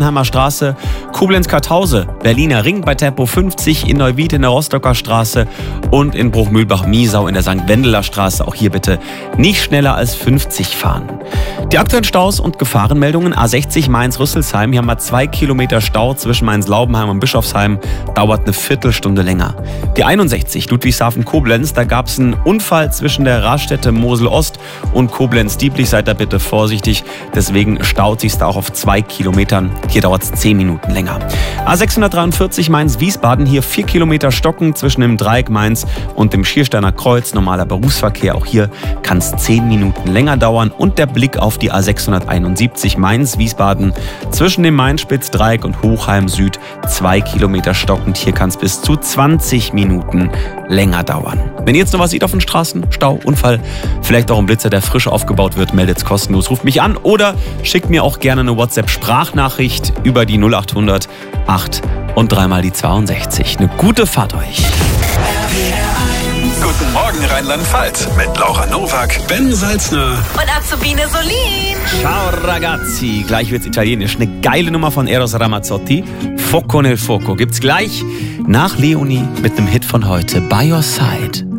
Mannheimer Straße, Koblenz-Kartause, Berliner Ring bei Tempo 50, in Neuwied in der Rostocker Straße und in Bruchmühlbach-Miesau in der St. Wendeler Straße. Auch hier bitte nicht schneller als 50 fahren. Die aktuellen Staus und Gefahrenmeldungen: A60 Mainz-Rüsselsheim. Hier haben wir 2 Kilometer Stau zwischen Mainz-Laubenheim und Bischofsheim. Dauert eine Viertelstunde länger. Die 61 Ludwigshafen-Koblenz. Da gab es einen Unfall zwischen der Raststätte Mosel-Ost und Koblenz-Dieblich. Seid da bitte vorsichtig. Deswegen staut sich da auch auf 2 Kilometern. Hier dauert es 10 Minuten länger. A643 Mainz-Wiesbaden. Hier 4 Kilometer Stocken zwischen dem Dreieck Mainz und dem Schiersteiner Kreuz. Normaler Berufsverkehr. Auch hier kann es 10 Minuten länger dauern. Und der Blick auf die A671 Mainz-Wiesbaden zwischen dem Mainz-Spitz-Dreieck und Hochheim Süd. 2 Kilometer stockend. Hier kann es bis zu 20 Minuten länger dauern. Wenn ihr jetzt noch was seht auf den Straßen, Stau, Unfall, vielleicht auch ein Blitzer, der frisch aufgebaut wird, meldet es kostenlos. Ruft mich an oder schickt mir auch gerne eine WhatsApp-Sprachnachricht über die 0800 8 und 3 mal die 62. Eine gute Fahrt euch. Guten Morgen Rheinland-Pfalz mit Laura Nowak, Ben Salzner und Azubine Solin. Ciao ragazzi, gleich wird's italienisch. Eine geile Nummer von Eros Ramazzotti. Fuoco nel Fuoco gibt's gleich nach Leonie mit einem Hit von heute, By Your Side.